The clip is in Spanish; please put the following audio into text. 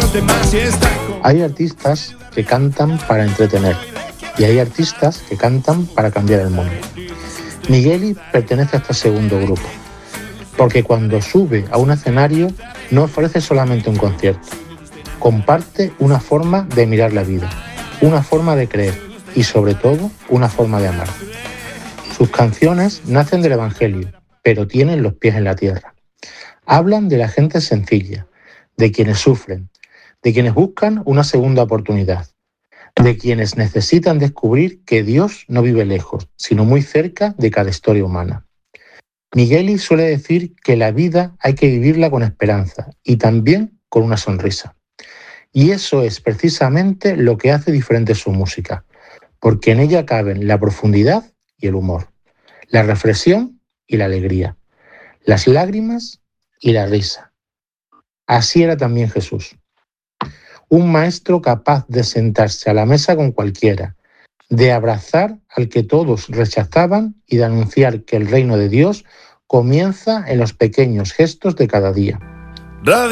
los demás y está. Hay artistas que cantan para entretener y hay artistas que cantan para cambiar el mundo. Migueli pertenece a este segundo grupo, porque cuando sube a un escenario no ofrece solamente un concierto, comparte una forma de mirar la vida, una forma de creer y sobre todo una forma de amar. Sus canciones nacen del Evangelio, pero tienen los pies en la tierra. Hablan de la gente sencilla, de quienes sufren, de quienes buscan una segunda oportunidad, de quienes necesitan descubrir que Dios no vive lejos, sino muy cerca de cada historia humana. Migueli suele decir que la vida hay que vivirla con esperanza y también con una sonrisa. Y eso es precisamente lo que hace diferente su música, porque en ella caben la profundidad y el humor, la reflexión y la alegría, las lágrimas y la risa. Así era también Jesús. Un maestro capaz de sentarse a la mesa con cualquiera, de abrazar al que todos rechazaban y de anunciar que el reino de Dios comienza en los pequeños gestos de cada día.